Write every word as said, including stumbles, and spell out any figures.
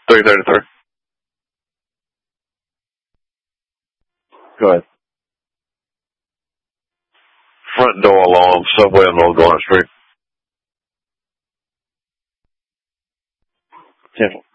three thirty-three. Go ahead. Front door alarm, subway on North Garnet Street. Central.